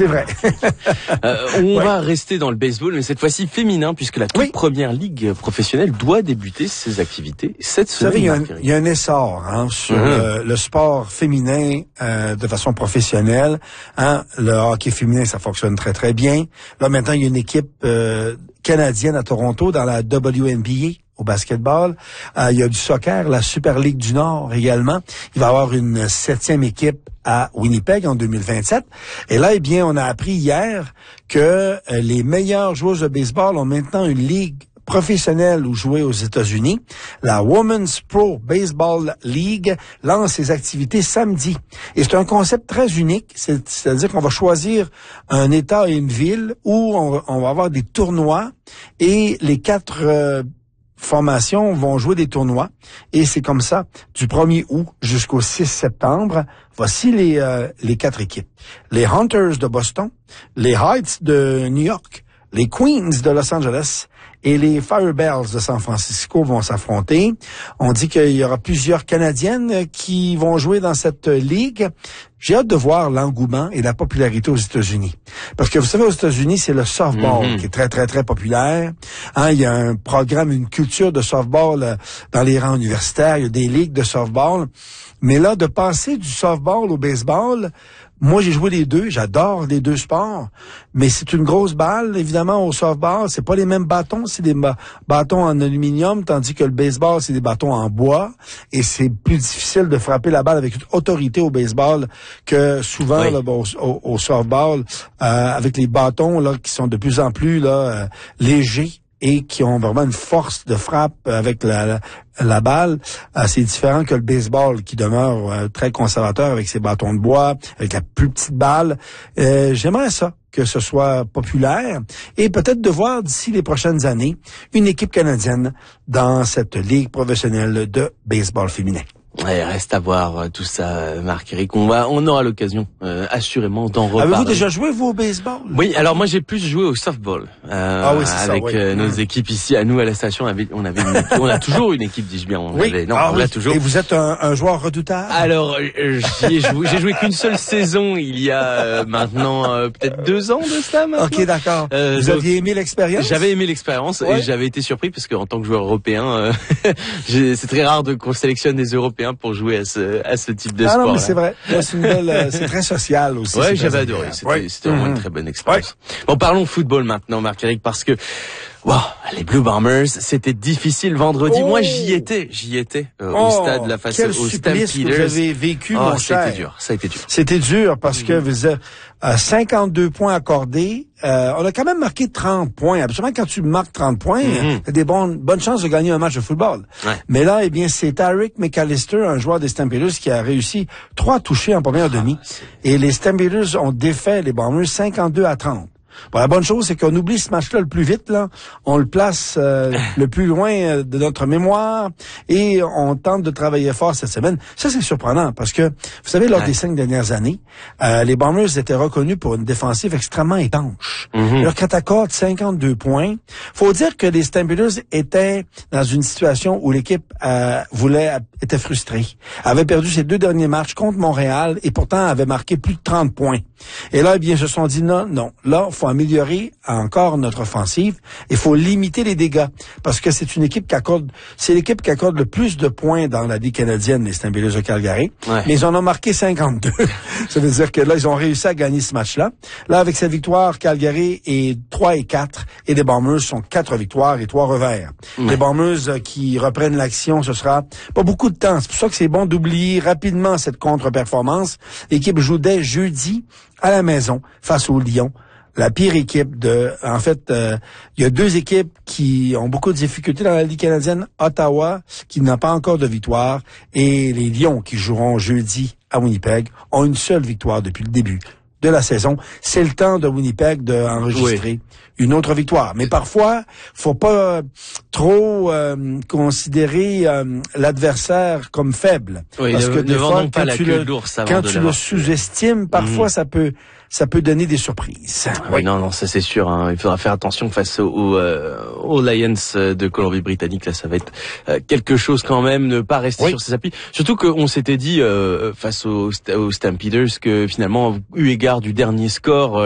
C'est vrai. On va rester dans le baseball, mais cette fois-ci féminin, puisque la toute première ligue professionnelle doit débuter ses activités cette semaine. Vous savez, il y a un essor sur le sport féminin de façon professionnelle. Le hockey féminin, ça fonctionne très, très bien. Là, maintenant, il y a une équipe canadienne à Toronto dans la WNBA. Au basketball. Il y a du soccer, la Super Ligue du Nord également. Il va y avoir une 7e équipe à Winnipeg en 2027. Et là, eh bien, on a appris hier que les meilleures joueuses de baseball ont maintenant une ligue professionnelle où jouer aux États-Unis. La Women's Pro Baseball League lance ses activités samedi. Et c'est un concept très unique. C'est-à-dire qu'on va choisir un État et une ville où on va avoir des tournois et les 4 formations vont jouer des tournois et c'est comme ça du 1er août jusqu'au 6 septembre. Voici les 4 équipes. Les Hunters de Boston, les Heights de New York, les Queens de Los Angeles et les Firebells de San Francisco vont s'affronter. On dit qu'il y aura plusieurs Canadiennes qui vont jouer dans cette ligue. J'ai hâte de voir l'engouement et la popularité aux États-Unis. Parce que vous savez, aux États-Unis, c'est le softball qui est très, très, très populaire. Il y a un programme, une culture de softball dans les rangs universitaires. Il y a des ligues de softball. Mais là, de passer du softball au baseball, moi, j'ai joué les deux. J'adore les deux sports. Mais c'est une grosse balle, évidemment, au softball. C'est pas les mêmes bâtons. C'est des bâtons en aluminium, tandis que le baseball, c'est des bâtons en bois. Et c'est plus difficile de frapper la balle avec une autorité au baseball que souvent là, au softball, avec les bâtons là qui sont de plus en plus légers et qui ont vraiment une force de frappe avec la balle. C'est différent que le baseball qui demeure très conservateur avec ses bâtons de bois, avec la plus petite balle. J'aimerais ça, que ce soit populaire et peut-être de voir d'ici les prochaines années une équipe canadienne dans cette ligue professionnelle de baseball féminin. Ouais, reste à voir tout ça, Marc-Éric. On aura l'occasion assurément d'en reparler. Avez-vous déjà joué, vous, au baseball? Oui, alors moi j'ai plus joué au softball. Avec nos équipes ici, à nous à la station, on a toujours une équipe, dis-je bien. On l'a toujours. Et vous êtes un joueur redoutable? Alors, j'ai joué qu'une seule saison il y a maintenant peut-être 2 ans de cela maintenant. Ok, d'accord. Vous aviez aimé l'expérience? J'avais aimé l'expérience et j'avais été surpris parce que en tant que joueur européen, c'est très rare qu'on sélectionne des Européens pour jouer à ce type de sport. Non, mais c'est vrai. C'est très social aussi. Ouais, j'avais adoré. C'était vraiment une très bonne expérience. Bon, parlons football maintenant, Marc-Éric, parce que les Blue Bombers, c'était difficile vendredi. Moi, j'y étais au stade au Stampeders. Vous avez vécu, mon cher. Ça a été dur. C'était dur parce que vous avez 52 points accordés. On a quand même marqué 30 points. Absolument, quand tu marques 30 points, t'as des bonnes chances de gagner un match de football. Ouais. Mais là, eh bien, c'est Tarek McAllister, un joueur des Stampeders, qui a réussi 3 touchés en première demi. Et les Stampeders ont défait les Bombers 52-30. Bon, la bonne chose, c'est qu'on oublie ce match-là le plus vite, là. On le place le plus loin de notre mémoire et on tente de travailler fort cette semaine. Ça, c'est surprenant parce que, vous savez, lors des 5 dernières années, les Bombers étaient reconnus pour une défensive extrêmement étanche. Alors, quand t'accordes 52 points, faut dire que les Stampeders étaient dans une situation où l'équipe était frustrée. Avait perdu ses 2 derniers matchs contre Montréal et pourtant avait marqué plus de 30 points. Et là, eh bien, ils se sont dit non. Là, faut améliorer encore notre offensive. Il faut limiter les dégâts parce que c'est l'équipe qui accorde le plus de points dans la Ligue canadienne, les Stampeders de Calgary. Ouais. Mais ils en ont marqué 52. Ça veut dire que là, ils ont réussi à gagner ce match-là. Là, avec cette victoire, Calgary est 3-4 et les Bombers sont 4 victoires et 3 revers. Ouais. Les Bombers qui reprennent l'action, ce sera pas beaucoup de temps. C'est pour ça que c'est bon d'oublier rapidement cette contre-performance. L'équipe joue dès jeudi à la maison face aux Lions. La pire équipe il y a 2 équipes qui ont beaucoup de difficultés dans la Ligue canadienne. Ottawa, qui n'a pas encore de victoire, et les Lions, qui joueront jeudi à Winnipeg, ont une seule victoire depuis le début de la saison. C'est le temps de Winnipeg d'enregistrer une autre victoire. Mais parfois, faut pas trop considérer l'adversaire comme faible. Oui, parce que des fois, quand tu le sous-estimes, parfois ça peut donner des surprises. Oui, non, ça c'est sûr. Il faudra faire attention face aux Lions de Colombie-Britannique. Là, ça va être quelque chose quand même, ne pas rester sur ses appuis. Surtout qu'on s'était dit face aux Stampeders que finalement, eu égard du dernier score,